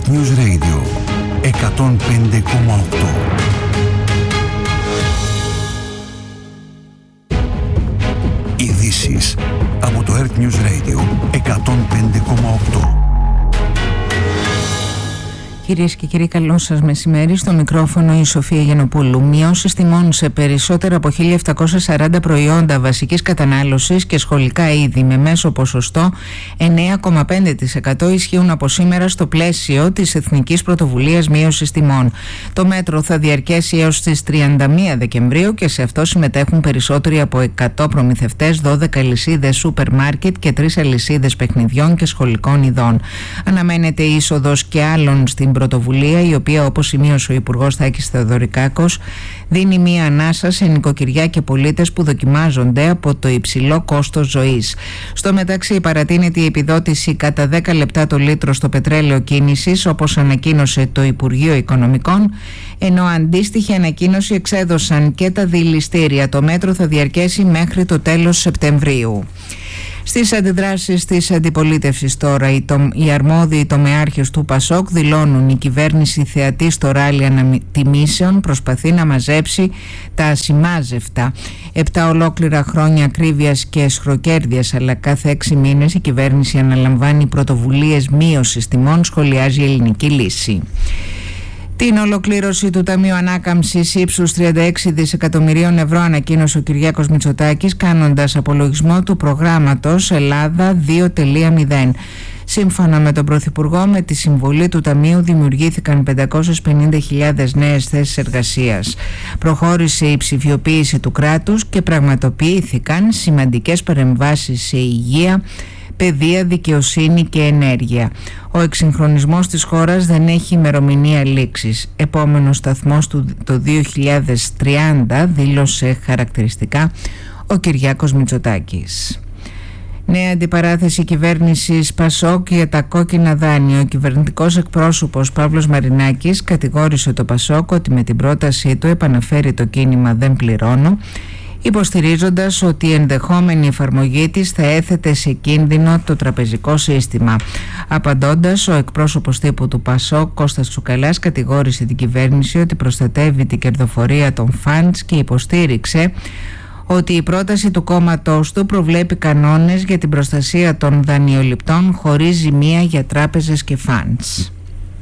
News Radio 105,8. Ειδήσεις από το Earth News Radio 105,8. Κυρίες και κύριοι, καλό σας μεσημέρι. Στο μικρόφωνο η Σοφία Γενοπούλου. Μειώσεις τιμών σε περισσότερα από 1.740 προϊόντα βασικής κατανάλωσης και σχολικά είδη με μέσο ποσοστό 9,5% ισχύουν από σήμερα στο πλαίσιο της Εθνικής Πρωτοβουλίας Μείωσης Τιμών. Το μέτρο θα διαρκέσει έως τις 31 Δεκεμβρίου και σε αυτό συμμετέχουν περισσότεροι από 100 προμηθευτές, 12 αλυσίδες σούπερ μάρκετ και 3 αλυσίδες παιχνιδιών και σχολικών ειδών. Αναμένεται είσοδος και άλλων στην πρωτοβουλία, η οποία, όπως σημείωσε ο Υπουργός Τάκης Θεοδωρικάκος, δίνει μία ανάσα σε νοικοκυριά και πολίτες που δοκιμάζονται από το υψηλό κόστος ζωής. Στο μεταξύ, παρατείνεται η επιδότηση κατά 10 λεπτά το λίτρο στο πετρέλαιο κίνησης, όπως ανακοίνωσε το Υπουργείο Οικονομικών, ενώ αντίστοιχη ανακοίνωση εξέδωσαν και τα δηληστήρια. Το μέτρο θα διαρκέσει μέχρι το τέλος Σεπτεμβρίου. Στις αντιδράσεις της αντιπολίτευσης τώρα, οι αρμόδιοι τομεάρχες του ΠΑΣΟΚ δηλώνουν η κυβέρνηση θεατή στο ράλι ανατιμήσεων προσπαθεί να μαζέψει τα ασημάζευτα. 7 ολόκληρα χρόνια ακρίβειας και σχροκέρδειας, αλλά κάθε 6 μήνες η κυβέρνηση αναλαμβάνει πρωτοβουλίες μείωσης τιμών, σχολιάζει η Ελληνική Λύση. Την ολοκλήρωση του Ταμείου Ανάκαμψης ύψους 36 δισεκατομμυρίων ευρώ ανακοίνωσε ο Κυριάκος Μητσοτάκης, κάνοντας απολογισμό του προγράμματος Ελλάδα 2.0. Σύμφωνα με τον Πρωθυπουργό, με τη συμβολή του Ταμείου δημιουργήθηκαν 550.000 νέες θέσεις εργασίας. Προχώρησε η ψηφιοποίηση του κράτους και πραγματοποιήθηκαν σημαντικές παρεμβάσεις σε υγεία, παιδεία, δικαιοσύνη και ενέργεια. Ο εξυγχρονισμός της χώρας δεν έχει ημερομηνία λήξης. Επόμενος σταθμός του το 2030, δήλωσε χαρακτηριστικά ο Κυριάκος Μητσοτάκης. Νέα αντιπαράθεση κυβέρνησης ΠΑΣΟΚ για τα κόκκινα δάνεια. Ο κυβερνητικός εκπρόσωπος Παύλος Μαρινάκης κατηγόρησε το ΠΑΣΟΚ ότι με την πρότασή του επαναφέρει το κίνημα «Δεν πληρώνω», υποστηρίζοντας ότι η ενδεχόμενη εφαρμογή της θα έθετε σε κίνδυνο το τραπεζικό σύστημα. Απαντώντας, ο εκπρόσωπος τύπου του ΠΑΣΟΚ, Κώστας Τσουκαλάς, κατηγόρησε την κυβέρνηση ότι προστατεύει την κερδοφορία των φαντς και υποστήριξε ότι η πρόταση του κόμματός του προβλέπει κανόνες για την προστασία των δανειοληπτών χωρίς ζημία για τράπεζες και φαντς.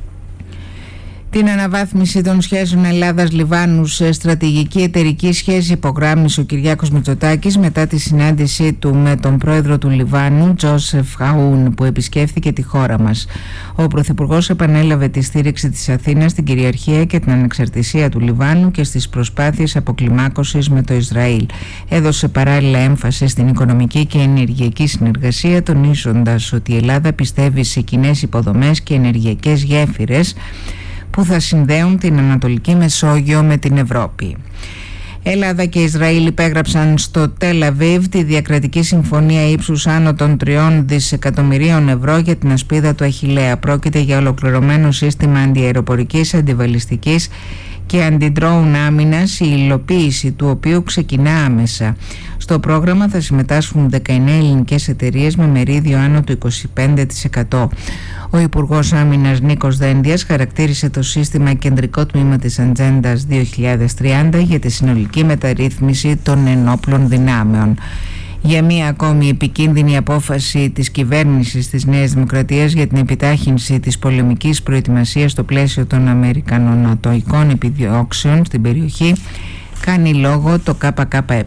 Την αναβάθμιση των σχέσεων Ελλάδας-Λιβάνου σε στρατηγική εταιρική σχέση υπογράμμισε ο Κυριάκος Μητσοτάκης μετά τη συνάντησή του με τον πρόεδρο του Λιβάνου, Τζόσεφ Αούν, που επισκέφθηκε τη χώρα μας. Ο Πρωθυπουργός επανέλαβε τη στήριξη της Αθήνας στην κυριαρχία και την ανεξαρτησία του Λιβάνου και στις προσπάθειες αποκλιμάκωσης με το Ισραήλ. Έδωσε παράλληλα έμφαση στην οικονομική και ενεργειακή συνεργασία, τονίζοντας ότι η Ελλάδα πιστεύει σε κοινές υποδομές και ενεργειακές γέφυρες που θα συνδέουν την Ανατολική Μεσόγειο με την Ευρώπη. Ελλάδα και Ισραήλ υπέγραψαν στο Τελ Αβίβ τη διακρατική συμφωνία ύψους άνω των 3 δισεκατομμυρίων ευρώ για την ασπίδα του Αχιλλέα. Πρόκειται για ολοκληρωμένο σύστημα αντιαεροπορικής, αντιβαλιστικής και αντιντρόουν άμυνας, η υλοποίηση του οποίου ξεκινά άμεσα. Στο πρόγραμμα θα συμμετάσχουν 19 ελληνικές εταιρείες με μερίδιο άνω του 25%. Ο Υπουργός Άμυνας Νίκος Δένδιας χαρακτήρισε το σύστημα κεντρικό τμήμα της Ατζέντας 2030 για τη συνολική μεταρρύθμιση των ενόπλων δυνάμεων. Για μία ακόμη επικίνδυνη απόφαση της κυβέρνησης της Νέας Δημοκρατίας για την επιτάχυνση της πολεμικής προετοιμασίας στο πλαίσιο των αμερικανονατοικών επιδιώξεων στην περιοχή κάνει λόγο το ΚΚΕ.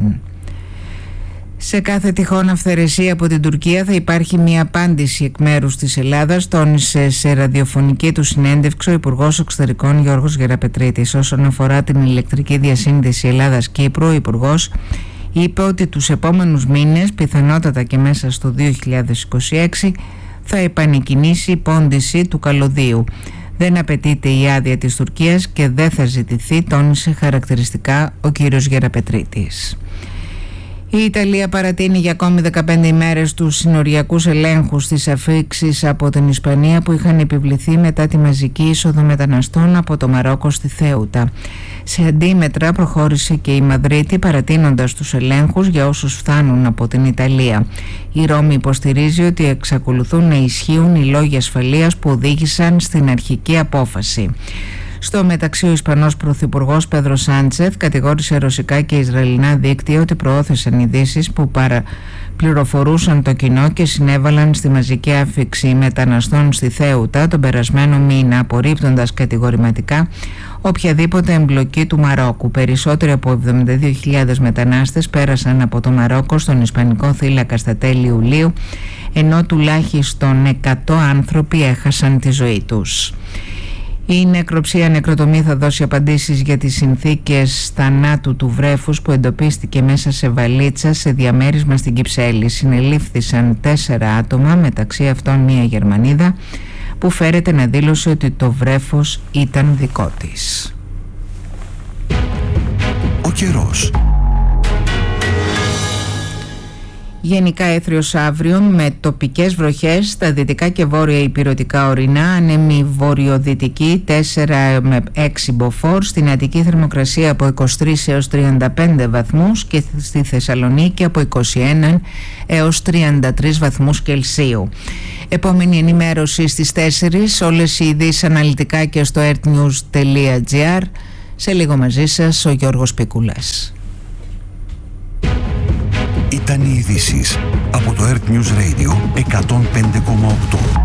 Σε κάθε τυχόν αυθαιρεσία από την Τουρκία θα υπάρχει μια απάντηση εκ μέρους της Ελλάδας, τόνισε σε ραδιοφωνική του συνέντευξη ο Υπουργός Εξωτερικών Γιώργος Γεραπετρίτης. Όσον αφορά την ηλεκτρική διασύνδεση Ελλάδας-Κύπρου, ο Υπουργός είπε ότι τους επόμενους μήνες, πιθανότατα και μέσα στο 2026, θα επανεκκινήσει η πόντιση του καλωδίου. Δεν απαιτείται η άδεια της Τουρκίας και δεν θα ζητηθεί, τόνισε χαρακτηριστικά ο κύριος Γεραπετρίτης. Η Ιταλία παρατείνει για ακόμη 15 ημέρες τους συνοριακούς ελέγχους στις αφήξεις από την Ισπανία που είχαν επιβληθεί μετά τη μαζική είσοδο μεταναστών από το Μαρόκο στη Θέουτα. Σε αντίμετρα προχώρησε και η Μαδρίτη παρατείνοντας τους ελέγχους για όσους φτάνουν από την Ιταλία. Η Ρώμη υποστηρίζει ότι εξακολουθούν να ισχύουν οι λόγοι ασφαλείας που οδήγησαν στην αρχική απόφαση. Στο μεταξύ, ο Ισπανός Πρωθυπουργός Πέδρο Σάντσεθ κατηγόρησε ρωσικά και ισραηλινά δίκτυα ότι προώθησαν ειδήσεις που παραπληροφορούσαν το κοινό και συνέβαλαν στη μαζική άφιξη μεταναστών στη Θέουτα τον περασμένο μήνα, απορρίπτοντας κατηγορηματικά οποιαδήποτε εμπλοκή του Μαρόκου. Περισσότεροι από 72.000 μετανάστες πέρασαν από το Μαρόκο στον Ισπανικό θύλακα στα τέλη Ιουλίου, ενώ τουλάχιστον 100 άνθρωποι έχασαν τη ζωή τους. Η νεκροψία νεκροτομή θα δώσει απαντήσεις για τις συνθήκες θανάτου του βρέφους που εντοπίστηκε μέσα σε βαλίτσα σε διαμέρισμα στην Κυψέλη. Συνελήφθησαν 4 άτομα, μεταξύ αυτών μία Γερμανίδα που φέρεται να δήλωσε ότι το βρέφος ήταν δικό της. Ο καιρός. Γενικά έθριος αύριο με τοπικές βροχές στα δυτικά και βόρεια ηπειρωτικά ορεινά, άνεμη βορειοδυτική 4 με 6 μποφόρ, στην Αττική θερμοκρασία από 23 έως 35 βαθμούς και στη Θεσσαλονίκη από 21 έως 33 βαθμούς Κελσίου. Επόμενη ενημέρωση στις 4, όλες οι ειδήσεις αναλυτικά και στο earthnews.gr. Σε λίγο μαζί σας ο Γιώργος Πικούλας. Ήταν οι ειδήσεις από το Earth News Radio 105,8.